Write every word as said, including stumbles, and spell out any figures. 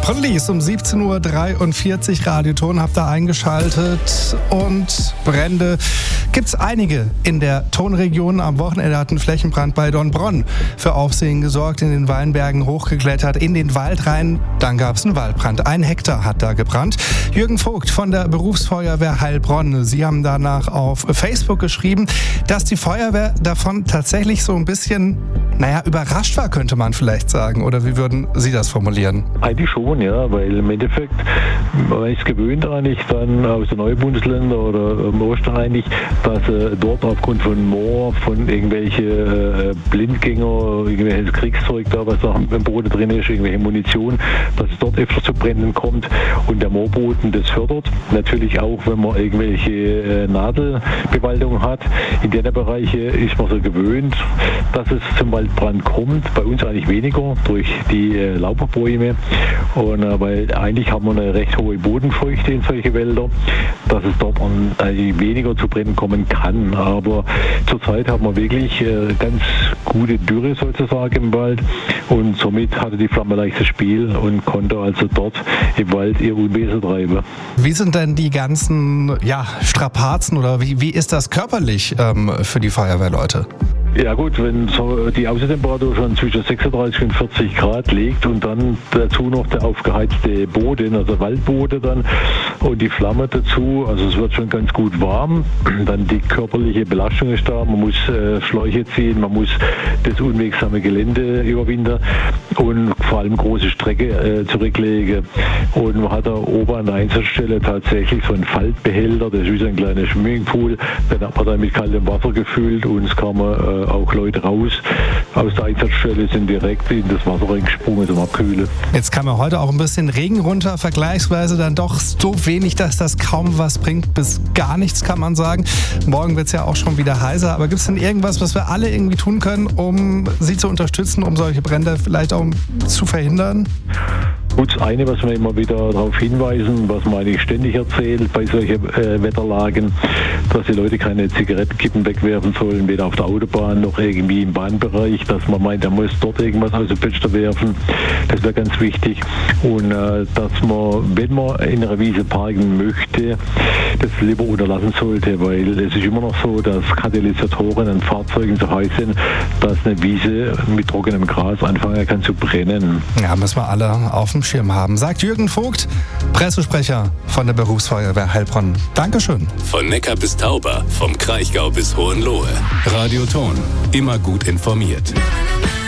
Police um siebzehn Uhr dreiundvierzig, Radioton habt ihr eingeschaltet und Brände gibt's einige in der Tonregion. Am Wochenende hat ein Flächenbrand bei Dornbronn für Aufsehen gesorgt, in den Weinbergen hochgeklettert, in den Wald rein, dann gab's einen Waldbrand. Ein Hektar hat da gebrannt. Jürgen Vogt von der Berufsfeuerwehr Heilbronn, Sie haben danach auf Facebook geschrieben, dass die Feuerwehr davon tatsächlich so ein bisschen, naja, überrascht war, könnte man vielleicht sagen. Oder wie würden Sie das formulieren? Eigentlich schon, ja, weil im Endeffekt, man ist gewöhnt eigentlich dann aus den Neubundesländern oder ähm, ursprünglich, dass äh, dort aufgrund von Moor, von irgendwelche äh, Blindgänger, irgendwelches Kriegszeug da, was da im Boden drin ist, irgendwelche Munition, dass es dort öfter zu Bränden kommt und der Moorboden das fördert. Natürlich auch, wenn man irgendwelche äh, Nadelbewaldung hat. In den Bereichen ist man so gewöhnt, dass es zum Waldbrand kommt. Bei uns eigentlich weniger durch die äh, Lauberbäume. Und äh, weil eigentlich haben wir eine recht hohe Bodenfeuchte in solche Wälder, dass es dort eigentlich weniger zu Bränden kommen kann. Aber zurzeit haben wir wirklich äh, ganz gute Dürre sozusagen im Wald und somit hatte die Flamme leichtes Spiel und konnte also dort im Wald ihr Unwesen treiben. Wie sind denn die ganzen ja, Strapazen oder wie, wie ist das körperlich ähm, für die Feuerwehrleute? Ja gut, wenn so die Außentemperatur schon zwischen sechsunddreißig und vierzig Grad liegt und dann dazu noch der aufgeheizte Boden, also Waldboden dann und die Flamme dazu, also es wird schon ganz gut warm. Dann die körperliche Belastung ist da, man muss äh, Schläuche ziehen, man muss das unwegsame Gelände überwinden und vor allem große Strecke äh, zurücklegen. Und man hat da oben an der Einsatzstelle tatsächlich so einen Faltbehälter, das ist wie so ein kleiner Swimmingpool, den hat man dann mit kaltem Wasser gefüllt und es kam äh, auch Leute raus aus der Einsatzstelle, sind direkt in das Wasser reingesprungen zum Abkühlen. Jetzt kam ja heute auch ein bisschen Regen runter, vergleichsweise dann doch so wenig, dass das kaum was bringt, bis gar nichts kann man sagen. Morgen wird es ja auch schon wieder heißer, aber gibt es denn irgendwas, was wir alle irgendwie tun können, um Sie zu unterstützen, um solche Brände vielleicht auch zu verhindern? Gut, das eine, was wir immer wieder darauf hinweisen, was man eigentlich ständig erzählt bei solchen äh, Wetterlagen, dass die Leute keine Zigarettenkippen wegwerfen sollen, weder auf der Autobahn noch irgendwie im Bahnbereich, dass man meint, er muss dort irgendwas aus dem Fenster werfen. Das wäre ganz wichtig. Und äh, dass man, wenn man in einer Wiese parken möchte, das lieber unterlassen sollte, weil es ist immer noch so, dass Katalysatoren an Fahrzeugen so heiß sind, dass eine Wiese mit trockenem Gras anfangen kann zu brennen. Ja, müssen wir alle auf dem Schirm haben, sagt Jürgen Vogt, Pressesprecher von der Berufsfeuerwehr Heilbronn. Dankeschön. Von Neckar bis Tauber, vom Kraichgau bis Hohenlohe. Radioton, immer gut informiert.